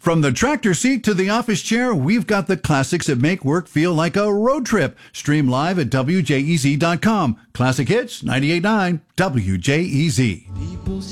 From the tractor seat to the office chair, we've got the classics that make work feel like a road trip. Stream live at WJEZ.com. Classic Hits 98.9 WJEZ.